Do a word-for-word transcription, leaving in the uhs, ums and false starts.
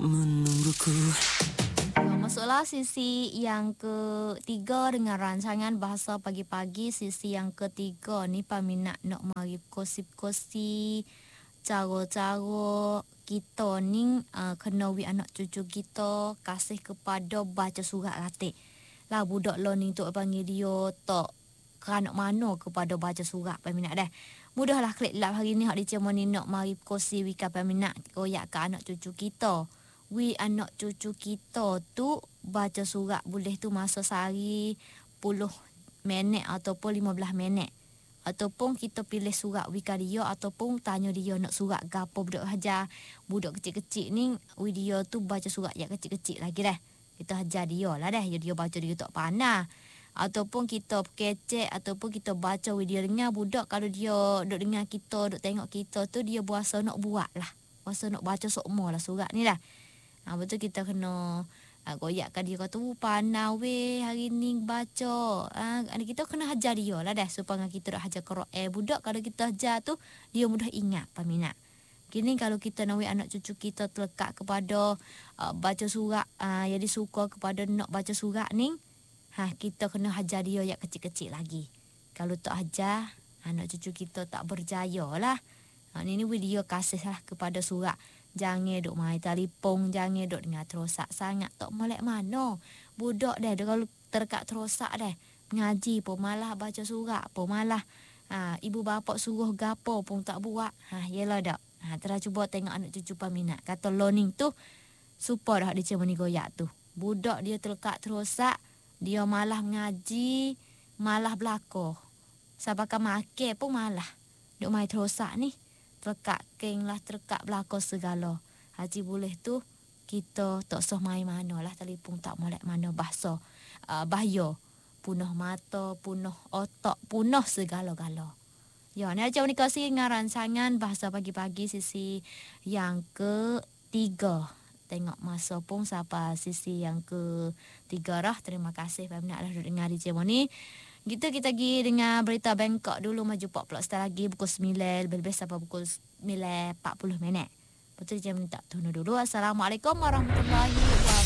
menungguku. Masuklah sisi yang ketiga dengan rancangan bahasa pagi-pagi. Sisi yang ketiga ni peminat nak mari kosip-kosip cara-cara kita ni uh, kena wi anak cucu kita kasih kepada baca surat latih. Lah budak lo ni tu panggil dia tak kanak mano kepada baca surat peminat dah. Mudahlah klik lap hari ni hak di cemo ni nak mari kosip wi ka peminat koyak ke anak cucu kita. Wi anak cucu kita tu baca surat boleh tu masa sehari sepuluh minit ataupun lima belas minit. Ataupun kita pilih surat wi ka dia ataupun tanya dia nak surat gapo budak hajar. Budak kecil-kecil ni wi dia tu baca surat yang kecil-kecil lagi dah. Kita hajar dia lah dah. Dia baca dia tak pandai. Ataupun kita kecek ataupun kita baca wi dia dengar budak kalau dia duk dengar kita, duk tengok kita tu dia berasa nak buat lah. Berasa nak baca sokmo lah surat ni dah. Ha, betul kita kena ha, goyakkan dia kata, oh, panau weh hari ni baca. Ha, kita kena hajar dia lah dah supaya kita nak hajar Quran. Eh, budak kalau kita hajar tu, dia mudah ingat peminat. Kini kalau kita nak anak cucu kita terlekat kepada uh, baca surat, uh, jadi suka kepada nak baca surat ni, ha, kita kena hajar dia yang kecil-kecil lagi. Kalau tak hajar, anak cucu kita tak berjaya lah. Ha, ni ni dia kasih lah kepada surat. Jangan duk main telefon, jangan duk dengar terosak sangat. Tak molek mana. Budak dah, dia kalau terkat terosak dah. Ngaji pun malah, baca surat pun malah. Ha, ibu bapa suruh gapo pun tak buat. Ha, yelah dak. Ha, terus cuba tengok anak cucu peminat. Kata learning tu, super dah dia cuma ni goyak tu. Budak dia terkat terosak, dia malah ngaji, malah belakor. Sabaka makan pun malah. Duk main terosak ni. Terkat keng lah, terkat belakang segala. Haji boleh tu, kita tak sah main mana lah. Telefon tak molek mana bahasa. Uh, bahaya. Punah mata, punah otak, punah segala-gala. Ya, ni aja ni kasih dengan rancangan bahasa pagi-pagi sisi yang ketiga. Tengok masa pun sampai sisi yang ketiga dah. Terima kasih peminat dah dengar di cemo ni. Gitu kita pergi dengan berita Bangkok dulu, maju empat puluh setelah lagi pukul sembilan lebih sampai pukul sembilan empat puluh minit. Betul je minta tunu dulu. Assalamualaikum warahmatullahi wabarakatuh.